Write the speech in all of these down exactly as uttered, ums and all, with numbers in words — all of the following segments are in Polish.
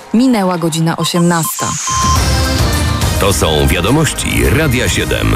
Minęła godzina osiemnasta. To są wiadomości Radia siedem.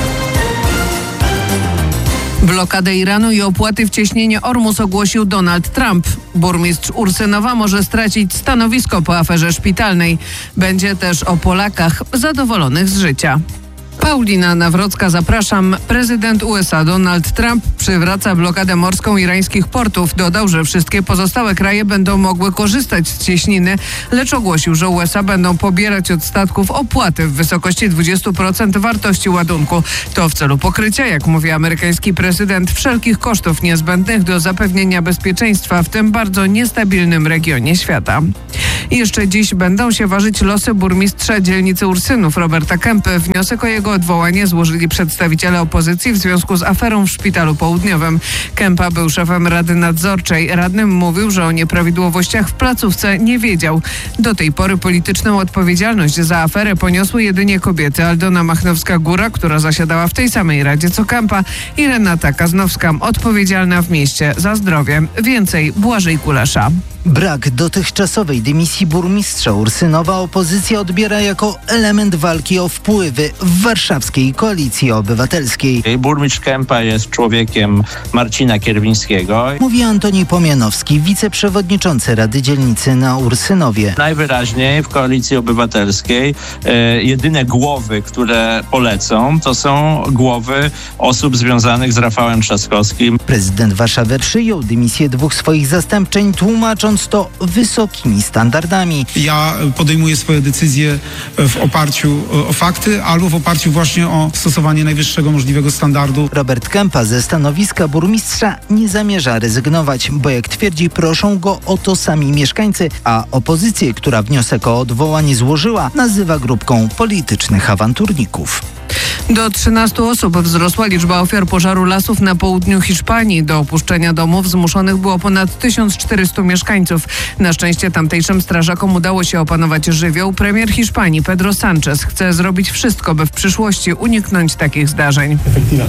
Blokadę Iranu i opłaty w cieśninie Ormus ogłosił Donald Trump. Burmistrz Ursynowa może stracić stanowisko po aferze szpitalnej. Będzie też o Polakach zadowolonych z życia. Paulina Nawrocka, zapraszam. Prezydent U S A Donald Trump przywraca blokadę morską irańskich portów. Dodał, że wszystkie pozostałe kraje będą mogły korzystać z cieśniny, lecz ogłosił, że U S A będą pobierać od statków opłaty w wysokości dwadzieścia procent wartości ładunku. To w celu pokrycia, jak mówi amerykański prezydent, wszelkich kosztów niezbędnych do zapewnienia bezpieczeństwa w tym bardzo niestabilnym regionie świata. I jeszcze dziś będą się ważyć losy burmistrza dzielnicy Ursynów Roberta Kempy. Wniosek o jego odwołanie złożyli przedstawiciele opozycji w związku z aferą w Szpitalu Południowym. Kempa był szefem Rady Nadzorczej. Radnym mówił, że o nieprawidłowościach w placówce nie wiedział. Do tej pory polityczną odpowiedzialność za aferę poniosły jedynie kobiety. Aldona Machnowska-Góra, która zasiadała w tej samej radzie co Kempa, i Renata Kaznowska, odpowiedzialna w mieście za zdrowie. Więcej Błażej Kulesza. Brak dotychczasowej dymisji burmistrza Ursynowa opozycja odbiera jako element walki o wpływy w warszawskiej Koalicji Obywatelskiej. Burmistrz Kempa jest człowiekiem Marcina Kierwińskiego. Mówi Antoni Pomianowski, wiceprzewodniczący Rady Dzielnicy na Ursynowie. Najwyraźniej w Koalicji Obywatelskiej e, jedyne głowy, które polecą, to są głowy osób związanych z Rafałem Trzaskowskim. Prezydent Warszawy przyjął dymisję dwóch swoich zastępczeń, tłumacząc to wysokimi standardami. Ja podejmuję swoje decyzje w oparciu o fakty albo w oparciu właśnie o stosowanie najwyższego możliwego standardu. Robert Kempa ze stanowiska burmistrza nie zamierza rezygnować, bo jak twierdzi, proszą go o to sami mieszkańcy, a opozycję, która wniosek o odwołanie złożyła, nazywa grupką politycznych awanturników. Do trzynastu osób wzrosła liczba ofiar pożaru lasów na południu Hiszpanii. Do opuszczenia domów zmuszonych było ponad tysiąc czterysta mieszkańców. Na szczęście tamtejszym strażakom udało się opanować żywioł. Premier Hiszpanii Pedro Sánchez chce zrobić wszystko, by w przyszłości uniknąć takich zdarzeń.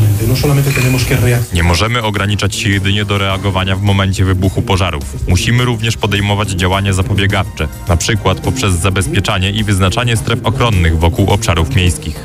Nie możemy ograniczać się jedynie do reagowania w momencie wybuchu pożarów. Musimy również podejmować działania zapobiegawcze, na przykład poprzez zabezpieczanie i wyznaczanie stref ochronnych wokół obszarów miejskich.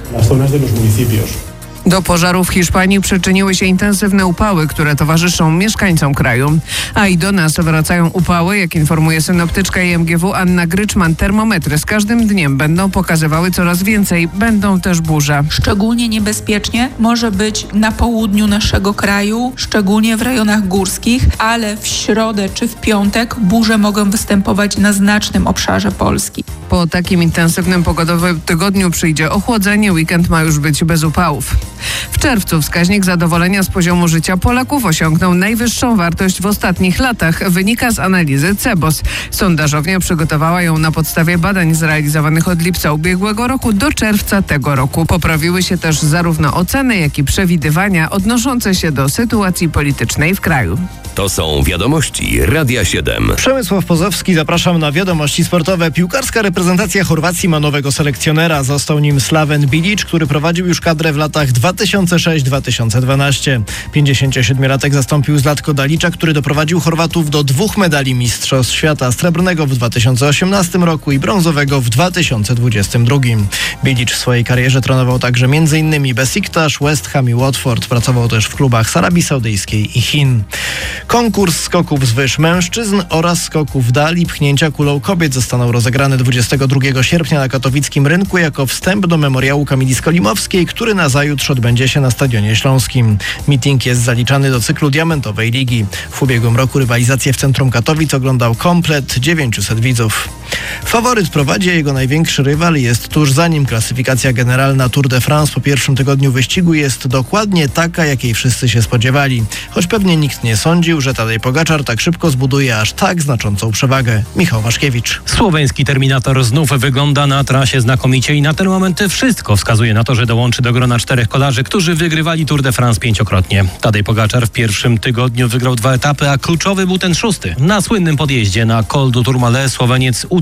Do pożaru w Hiszpanii przyczyniły się intensywne upały, które towarzyszą mieszkańcom kraju. A i do nas wracają upały, jak informuje synoptyczka I M G W Anna Gryczman. Termometry z każdym dniem będą pokazywały coraz więcej. Będą też burze. Szczególnie niebezpiecznie może być na południu naszego kraju, szczególnie w rejonach górskich, ale w środę czy w piątek burze mogą występować na znacznym obszarze Polski. Po takim intensywnym pogodowym tygodniu przyjdzie ochłodzenie. Weekend ma już być bez upałów. W czerwcu wskaźnik zadowolenia z poziomu życia Polaków osiągnął najwyższą wartość w ostatnich latach. Wynika z analizy C E B O S. Sondażownia przygotowała ją na podstawie badań zrealizowanych od lipca ubiegłego roku do czerwca tego roku. Poprawiły się też zarówno oceny, jak i przewidywania odnoszące się do sytuacji politycznej w kraju. To są wiadomości Radia siedem. Przemysław Pozowski, zapraszam na wiadomości sportowe. Piłkarska reprezentacja Chorwacji ma nowego selekcjonera. Został nim Slaven Bilic, który prowadził już kadrę w latach dwa tysiące szósty dwa tysiące dwunasty. pięćdziesięciosiedmiolatek zastąpił Zlatko Dalicza, który doprowadził Chorwatów do dwóch medali Mistrzostw Świata. Srebrnego w dwa tysiące osiemnastym roku i brązowego w dwa tysiące dwudziestym drugim. Bilic w swojej karierze trenował także m.in. Besiktas, West Ham i Watford. Pracował też w klubach z Arabii Saudyjskiej i Chin. Konkurs skoków z wyż mężczyzn oraz skoków w dal i pchnięcia kulą kobiet zostaną rozegrane dwudziestego drugiego sierpnia na katowickim rynku jako wstęp do memoriału Kamili Skolimowskiej, który nazajutrz odbędzie się na Stadionie Śląskim. Meeting jest zaliczany do cyklu Diamentowej Ligi. W ubiegłym roku rywalizację w centrum Katowic oglądał komplet dziewięciuset widzów. Faworyt prowadzi, a jego największy rywal jest tuż za nim. Klasyfikacja generalna Tour de France po pierwszym tygodniu wyścigu jest dokładnie taka, jakiej wszyscy się spodziewali. Choć pewnie nikt nie sądził, że Tadej Pogaczar tak szybko zbuduje aż tak znaczącą przewagę. Michał Waszkiewicz. Słoweński Terminator znów wygląda na trasie znakomicie i na ten moment wszystko wskazuje na to, że dołączy do grona czterech kolarzy, którzy wygrywali Tour de France pięciokrotnie. Tadej Pogaczar w pierwszym tygodniu wygrał dwa etapy, a kluczowy był ten szósty. Na słynnym podjeździe na Col du Tourmalet Słoweniec uciekł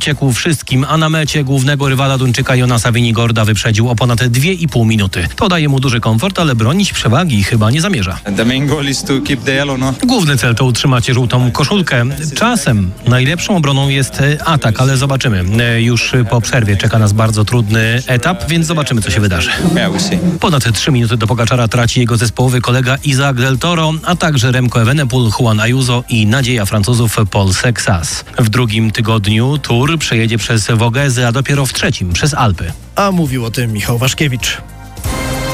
uciekł wszystkim, a na mecie głównego rywala Duńczyka Jonasa Vingegaarda wyprzedził o ponad dwie i pół minuty. To daje mu duży komfort, ale bronić przewagi chyba nie zamierza. Główny cel to utrzymać żółtą koszulkę. Czasem najlepszą obroną jest atak, ale zobaczymy. Już po przerwie czeka nas bardzo trudny etap, więc zobaczymy, co się wydarzy. Ponad trzy minuty do Pogaczara traci jego zespołowy kolega Isaac Del Toro, a także Remco Evenepoel, Juan Ayuso i nadzieja Francuzów Paul Sexas. W drugim tygodniu Tour przejedzie przez Vogezy, a dopiero w trzecim przez Alpy. A mówił o tym Michał Waszkiewicz.